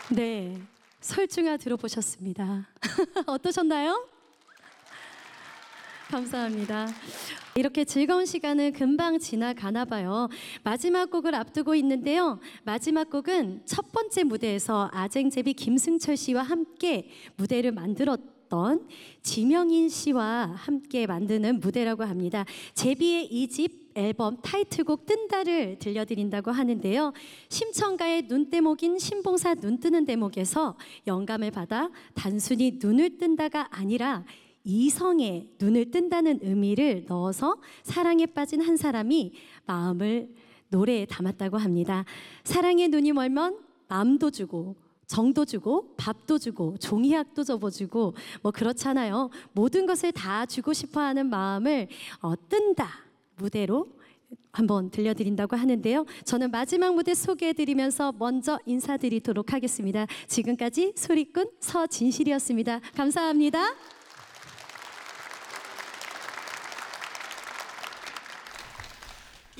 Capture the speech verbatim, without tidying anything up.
네, 설중아 들어보셨습니다. 어떠셨나요? 감사합니다. 이렇게 즐거운 시간은 금방 지나가나 봐요. 마지막 곡을 앞두고 있는데요. 마지막 곡은 첫 번째 무대에서 아쟁제비 김승철 씨와 함께 무대를 만들었던 지명인 씨와 함께 만드는 무대라고 합니다. 제비의 이 집 앨범 타이틀곡 뜬다를 들려드린다고 하는데요. 심청가의 눈대목인 신봉사 눈뜨는 대목에서 영감을 받아 단순히 눈을 뜬다가 아니라 이성의 눈을 뜬다는 의미를 넣어서 사랑에 빠진 한 사람이 마음을 노래에 담았다고 합니다. 사랑의 눈이 멀면 마음도 주고 정도 주고 밥도 주고 종이학도 접어주고 뭐 그렇잖아요. 모든 것을 다 주고 싶어하는 마음을 어, 뜬다 무대로 한번 들려드린다고 하는데요. 저는 마지막 무대 소개해드리면서 먼저 인사드리도록 하겠습니다. 지금까지 소리꾼 서진실이었습니다. 감사합니다.